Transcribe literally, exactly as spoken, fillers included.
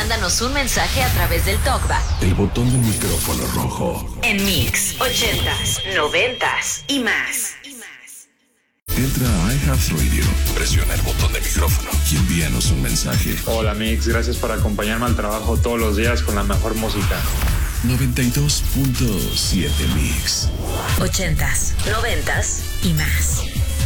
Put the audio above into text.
mándanos un mensaje a través del TalkBack. El botón del micrófono rojo. En Mix, ochentas, noventas y más. Entra a iHeartRadio, presiona el botón de micrófono y envíanos un mensaje. Hola Mix, gracias por acompañarme al trabajo todos los días con la mejor música. noventa y dos punto siete Mix. Ochentas, noventas y más.